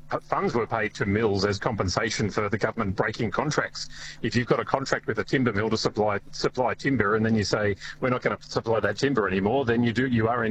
funds were paid to mills as compensation for the government breaking contracts. If you've got a contract with a timber mill to supply timber, and then you say we're not going to supply that timber anymore, then you are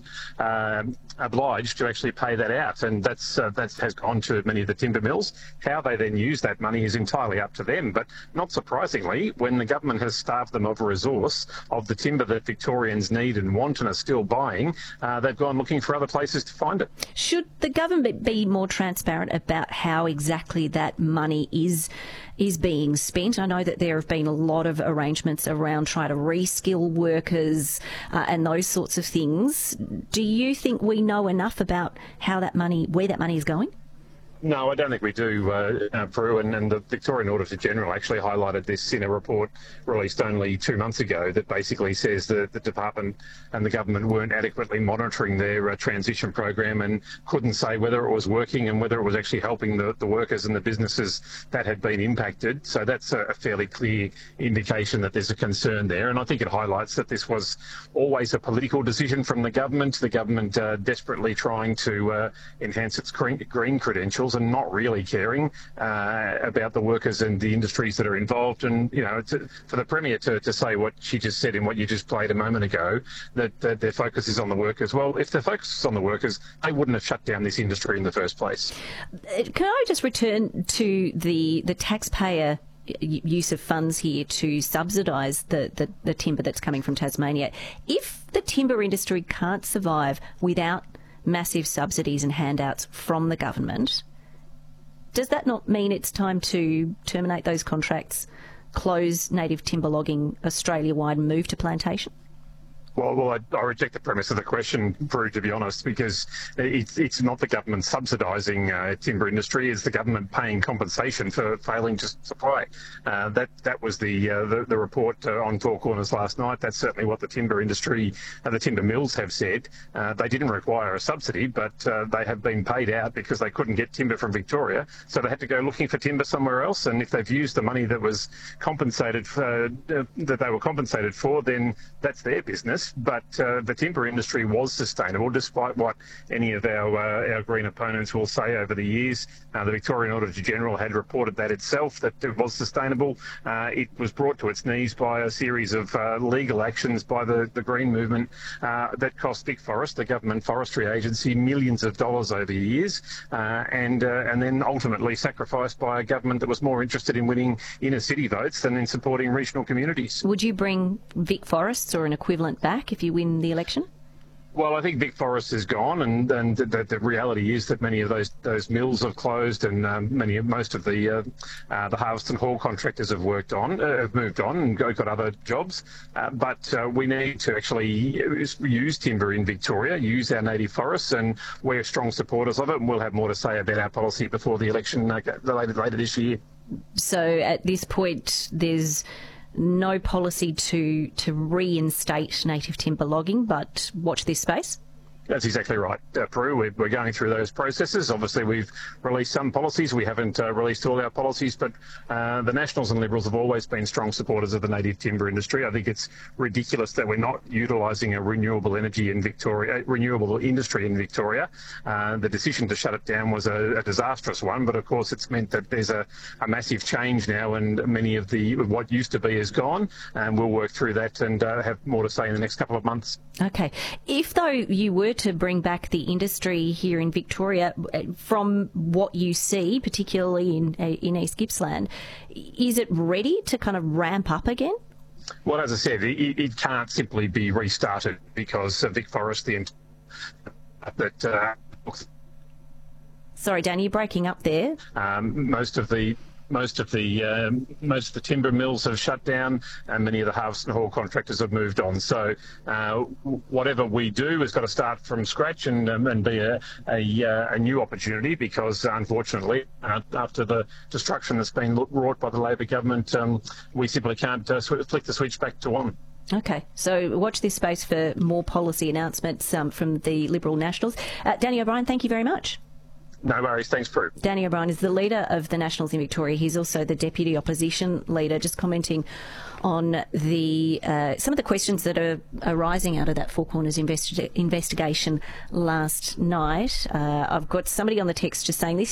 obliged to actually pay that out, and that has gone to many of the timber mills. How they then use that money is entirely up to them. But not surprisingly, when the government has starved them of a resource of the timber that Victorians need and want and are still buying, they've gone looking for other places to find it. Should the government be more transparent about how exactly that money is being spent? I know that there have been a lot of arrangements around trying to reskill workers and those sorts of things. Do you think we know enough about where that money is going? No, I don't think we do, Prue, and the Victorian Auditor General actually highlighted this in a report released only 2 months ago that basically says that the department and the government weren't adequately monitoring their transition program and couldn't say whether it was working and whether it was actually helping the workers and the businesses that had been impacted. So that's a fairly clear indication that there's a concern there, and I think it highlights that this was always a political decision from the government desperately trying to enhance its green credentials and not really caring about the workers and the industries that are involved. And, for the Premier to say what she just said in what you just played a moment ago, that their focus is on the workers. Well, if their focus is on the workers, they wouldn't have shut down this industry in the first place. Can I just return to the taxpayer use of funds here to subsidise the timber that's coming from Tasmania? If the timber industry can't survive without massive subsidies and handouts from the government, does that not mean it's time to terminate those contracts, close native timber logging Australia-wide and move to plantation? Well, I reject the premise of the question, Prue, to be honest, because it's not the government subsidising timber industry; it's the government paying compensation for failing to supply. That was the report on Four Corners last night. That's certainly what the timber industry, the timber mills have said. They didn't require a subsidy, but they have been paid out because they couldn't get timber from Victoria, so they had to go looking for timber somewhere else. And if they've used the money that was compensated for, that they were compensated for, then that's their business. But the timber industry was sustainable, despite what any of our green opponents will say over the years. The Victorian Auditor General had reported that itself, that it was sustainable. It was brought to its knees by a series of legal actions by the Green Movement that cost VicForest, the government forestry agency, millions of dollars over the years, and then ultimately sacrificed by a government that was more interested in winning inner city votes than in supporting regional communities. Would you bring VicForests or an equivalent back if you win the election? Well, I think VicForest is gone, and the reality is that many of those mills have closed, and most of the harvest and haul contractors have moved on and got other jobs. But we need to actually use timber in Victoria, use our native forests, and we're strong supporters of it. And we'll have more to say about our policy before the election later this year. So at this point, there's no policy to reinstate native timber logging, but watch this space? That's exactly right, Prue. We're going through those processes. Obviously, we've released some policies. We haven't released all our policies, but the Nationals and Liberals have always been strong supporters of the native timber industry. I think it's ridiculous that we're not utilising a renewable industry in Victoria. The decision to shut it down was a disastrous one, but of course it's meant that there's a massive change now, and many of what used to be is gone, and we'll work through that and have more to say in the next couple of months. Okay. If, though, you were to bring back the industry here in Victoria, from what you see, particularly in East Gippsland, is it ready to kind of ramp up again? Well, as I said, it can't simply be restarted because VicForest, Sorry, Dan, you're breaking up there. Most of the timber mills have shut down, and many of the harvest and haul contractors have moved on. So whatever we do has got to start from scratch and be a new opportunity, because unfortunately, after the destruction that's been wrought by the Labor government, we simply can't flick the switch back to on. Okay, so watch this space for more policy announcements from the Liberal Nationals. Danny O'Brien, thank you very much. No worries. Thanks, Prue. Danny O'Brien is the leader of the Nationals in Victoria. He's also the deputy opposition leader, just commenting on the some of the questions that are arising out of that Four Corners investigation last night. I've got somebody on the text just saying this